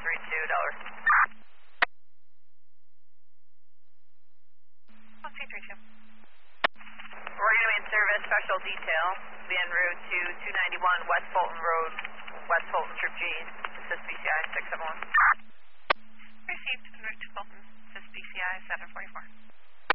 C32. We're going to be in service, special detail. Be en route to 291 West Fulton Road, West Fulton, Trip G, SysBCI 671. Received en route to Fulton, SysBCI 744.